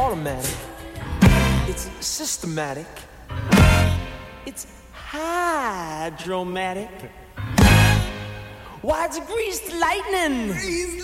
automatic. It's systematic. It's hydromatic. Why, it's greased lightning.